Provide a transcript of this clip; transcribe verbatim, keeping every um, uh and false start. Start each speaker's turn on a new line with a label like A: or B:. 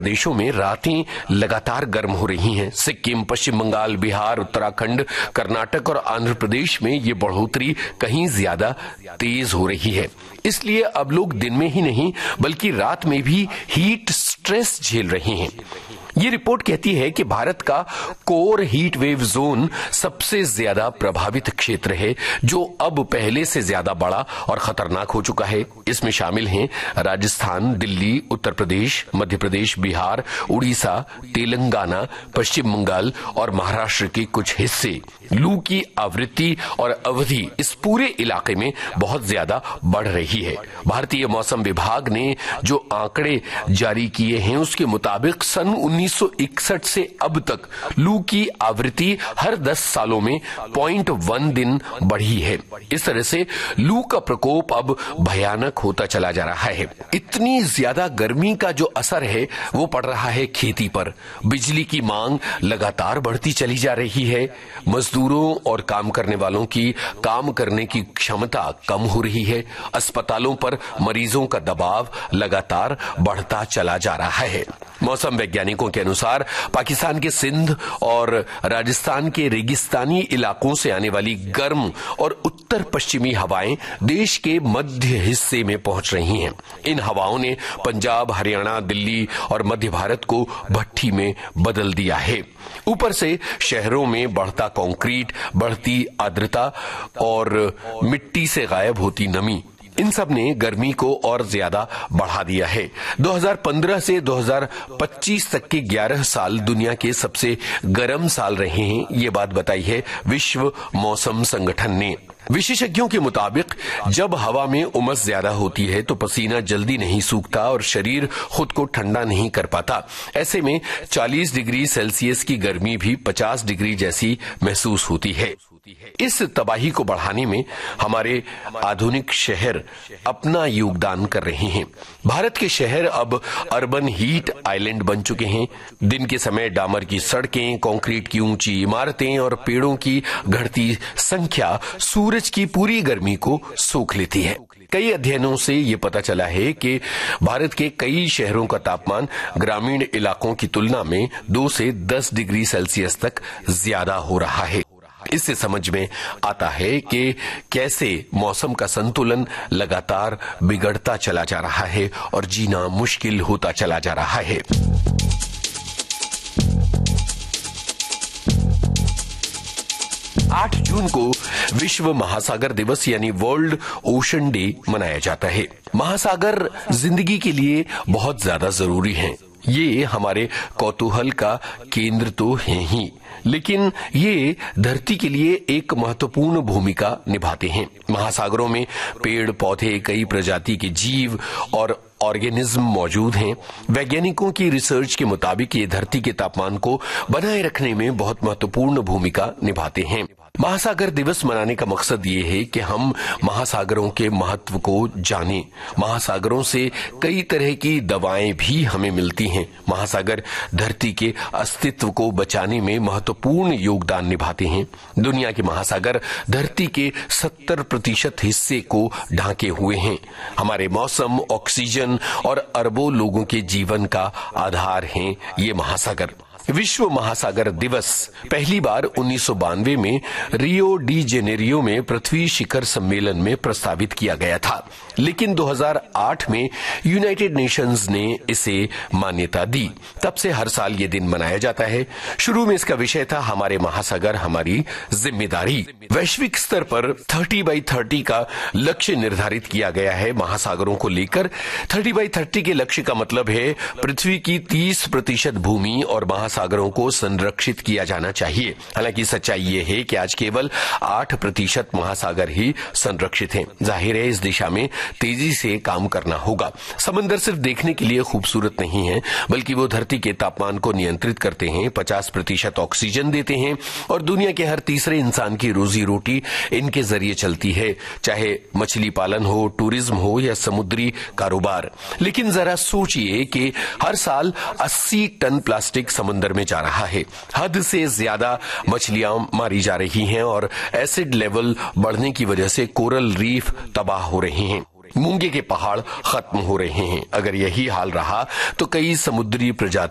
A: देशों में रातें लगातार गर्म हो रही हैं। सिक्किम, पश्चिम बंगाल, बिहार, उत्तराखंड, कर्नाटक और आंध्र प्रदेश में ये बढ़ोतरी कहीं ज्यादा तेज हो रही है। इसलिए अब लोग दिन में ही नहीं बल्कि रात में भी हीट स्ट्रेस झेल रहे हैं। ये रिपोर्ट कहती है कि भारत का कोर हीट वेव जोन सबसे ज्यादा प्रभावित क्षेत्र है, जो अब पहले से ज्यादा बड़ा और खतरनाक हो चुका है। इसमें शामिल हैं राजस्थान, दिल्ली, उत्तर प्रदेश, मध्य प्रदेश, बिहार, उड़ीसा, तेलंगाना, पश्चिम बंगाल और महाराष्ट्र के कुछ हिस्से। लू की आवृत्ति और अवधि इस पूरे इलाके में बहुत ज्यादा बढ़ रही है। भारतीय मौसम विभाग ने जो आंकड़े जारी किए हैं उसके मुताबिक सन उन्नीस सौ इकसठ से अब तक लू की आवृत्ति हर दस सालों में पॉइंट वन दिन बढ़ी है। इस तरह से लू का प्रकोप अब भयानक होता चला जा रहा है। इतनी ज्यादा गर्मी का जो असर है वो पड़ रहा है खेती पर। बिजली की मांग लगातार बढ़ती चली जा रही है। मजदूरों और काम करने वालों की काम करने की क्षमता कम हो रही है। अस्पतालों पर मरीजों का दबाव लगातार बढ़ता चला जा रहा है। मौसम वैज्ञानिकों के अनुसार पाकिस्तान के सिंध और राजस्थान के रेगिस्तानी इलाकों से आने वाली गर्म और उत्तर पश्चिमी हवाएं देश के मध्य हिस्से में पहुंच रही हैं। इन हवाओं ने पंजाब, हरियाणा, दिल्ली और मध्य भारत को भट्ठी में बदल दिया है। ऊपर से शहरों में बढ़ता कंक्रीट, बढ़ती आर्द्रता और मिट्टी से गायब होती नमी, इन सब ने गर्मी को और ज्यादा बढ़ा दिया है। दो हज़ार पंद्रह से दो हज़ार पच्चीस तक के ग्यारह साल दुनिया के सबसे गर्म साल रहे हैं, ये बात बताई है विश्व मौसम संगठन ने। विशेषज्ञों के मुताबिक जब हवा में उमस ज्यादा होती है तो पसीना जल्दी नहीं सूखता और शरीर खुद को ठंडा नहीं कर पाता। ऐसे में चालीस डिग्री सेल्सियस की गर्मी भी पचास डिग्री जैसी महसूस होती है। इस तबाही को बढ़ाने में हमारे आधुनिक शहर अपना योगदान कर रहे हैं। भारत के शहर अब अर्बन हीट आइलैंड बन चुके हैं। दिन के समय डामर की सड़कें, कंक्रीट की ऊंची इमारतें और पेड़ों की घटती संख्या सूरज की पूरी गर्मी को सोख लेती है। कई अध्ययनों से ये पता चला है कि भारत के कई शहरों का तापमान ग्रामीण इलाकों की तुलना में दो से दस डिग्री सेल्सियस तक ज्यादा हो रहा है। इससे समझ में आता है कि कैसे मौसम का संतुलन लगातार बिगड़ता चला जा रहा है और जीना मुश्किल होता चला जा रहा है। आठ जून को विश्व महासागर दिवस यानी वर्ल्ड ओशन डे मनाया जाता है। महासागर जिंदगी के लिए बहुत ज्यादा जरूरी हैं। ये हमारे कौतूहल का केंद्र तो है ही, लेकिन ये धरती के लिए एक महत्वपूर्ण भूमिका निभाते हैं। महासागरों में पेड़ पौधे, कई प्रजाति के जीव और ऑर्गेनिज्म मौजूद हैं। वैज्ञानिकों की रिसर्च के मुताबिक ये धरती के तापमान को बनाए रखने में बहुत महत्वपूर्ण भूमिका निभाते हैं। महासागर दिवस मनाने का मकसद ये है कि हम महासागरों के महत्व को जानें। महासागरों से कई तरह की दवाएं भी हमें मिलती हैं। महासागर धरती के अस्तित्व को बचाने में महत्वपूर्ण योगदान निभाते हैं। दुनिया के महासागर धरती के सत्तर प्रतिशत हिस्से को ढांके हुए हैं। हमारे मौसम, ऑक्सीजन और अरबों लोगों के जीवन का आधार हैं ये महासागर। विश्व महासागर दिवस पहली बार उन्नीस सौ बानवे में रियो डी जेनेरियो में पृथ्वी शिखर सम्मेलन में प्रस्तावित किया गया था, लेकिन दो हज़ार आठ में यूनाइटेड नेशंस ने इसे मान्यता दी। तब से हर साल ये दिन मनाया जाता है। शुरू में इसका विषय था हमारे महासागर हमारी जिम्मेदारी। वैश्विक स्तर पर तीस बाई तीस का लक्ष्य निर्धारित किया गया है महासागरों को लेकर। तीस बाई तीस के लक्ष्य का मतलब है पृथ्वी की तीस प्रतिशत भूमि और महासागरों को संरक्षित किया जाना चाहिए। हालांकि सच्चाई ये है कि आज केवल आठ प्रतिशत महासागर ही संरक्षित हैं। जाहिर है इस दिशा में तेजी से काम करना होगा। समंदर सिर्फ देखने के लिए खूबसूरत नहीं है, बल्कि वो धरती के तापमान को नियंत्रित करते हैं, पचास प्रतिशत ऑक्सीजन देते हैं और दुनिया के हर तीसरे इंसान की रोजी रोटी इनके जरिए चलती है, चाहे मछली पालन हो, टूरिज्म हो या समुद्री कारोबार। लेकिन जरा सोचिए कि हर साल अस्सी टन प्लास्टिक समुद्र में जा रहा है। हद से ज्यादा मछलियां मारी जा रही हैं और एसिड लेवल बढ़ने की वजह से कोरल रीफ तबाह हो रहे हैं। मूंगे के पहाड़ खत्म हो रहे हैं। अगर यही हाल रहा तो कई समुद्री प्रजाति